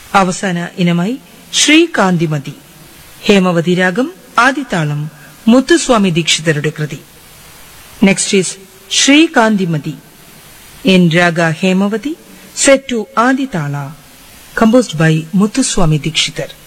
അവസാന ഇനമായി ശ്രീകാന്തിമതി. ഹേമവതി രാഗം, ആദിതാളം, മുത്തുസ്വാമി ദീക്ഷിതരുടെ കൃതി. Next is ശ്രീകാന്തിമതി in Raga Hemavati, set to Aditala, composed by Muthuswami Dikshithar.